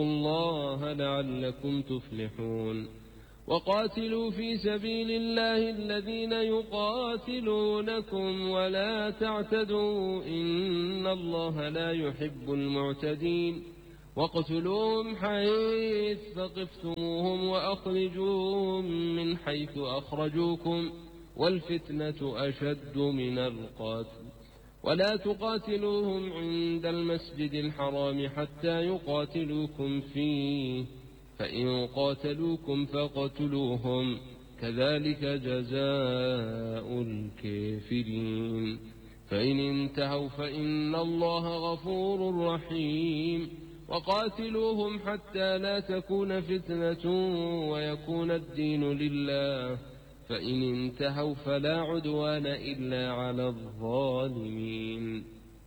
الله لعلكم تفلحون وقاتلوا في سبيل الله الذين يقاتلونكم ولا تعتدوا إن الله لا يحب المعتدين واقتلوهم حيث ثقفتموهم وأخرجوهم من حيث أخرجوكم والفتنة أشد من القتل ولا تقاتلوهم عند المسجد الحرام حتى يقاتلوكم فيه فإن قاتلوكم فاقتلوهم كذلك جزاء الكافرين فإن انتهوا فإن الله غفور رحيم وقاتلوهم حتى لا تكون فتنة ويكون الدين لله فإن انتهوا فلا عدوان إلا على الظالمين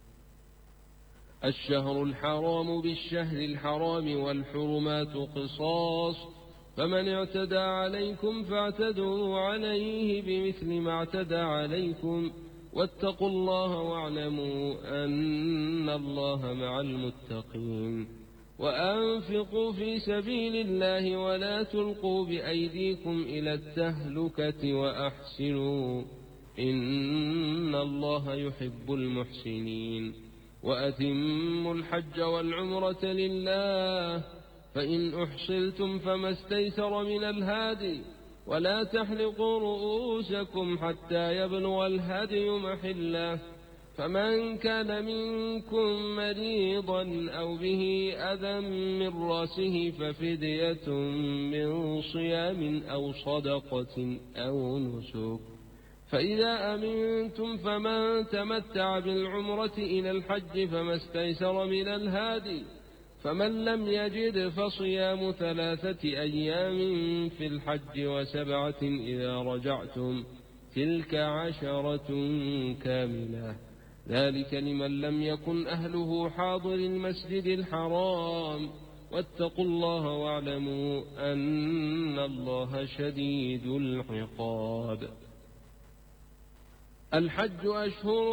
الشهر الحرام بالشهر الحرام والحرمات قصاص فمن اعتدى عليكم فاعتدوا عليه بمثل ما اعتدى عليكم واتقوا الله واعلموا أن الله مع المتقين وأنفقوا في سبيل الله ولا تلقوا بأيديكم إلى التهلكة وأحسنوا إن الله يحب المحسنين وأتموا الحج والعمرة لله فإن أحصلتم فما استيسر من الهادي ولا تحلقوا رؤوسكم حتى يبلغ الهدي محله فمن كان منكم مريضا أو به أذى من رأسه ففدية من صيام أو صدقة أو نسك فإذا أمنتم فمن تمتع بالعمرة إلى الحج فما استيسر من الهادي فمن لم يجد فصيام 3 أيام في الحج و7 إذا رجعتم تلك 10 كاملة ذلك لمن لم يكن أهله حاضر المسجد الحرام واتقوا الله واعلموا أن الله شديد العقاب الحج أشهر